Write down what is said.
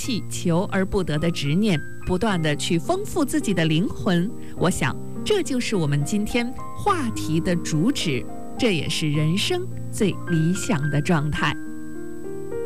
弃求而不得的执念，不断地去丰富自己的灵魂。我想，这就是我们今天话题的主旨，这也是人生最理想的状态。